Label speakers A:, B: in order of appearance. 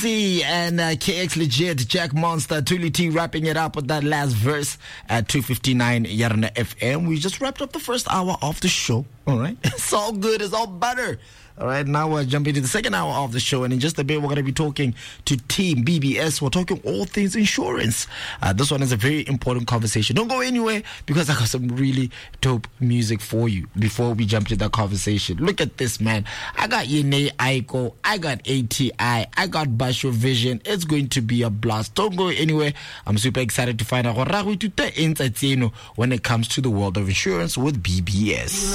A: And KX Legit, Jack Monster, Tuli T wrapping it up with that last verse at 2:59 Yarna FM. We just wrapped up the first hour of the show. All right, it's all good, it's all butter. All right, now we're jumping into the second hour of the show, and in just a bit, we're going to be talking to Team BBS. We're talking all things insurance. This one is a very important conversation. Don't go anywhere, because I got some really dope music for you before we jump into that conversation. Look at this, man. I got Yene Aiko, I got ATI, I got Basho Vision. It's going to be a blast. Don't go anywhere. I'm super excited to find out when it comes to the world of insurance with BBS.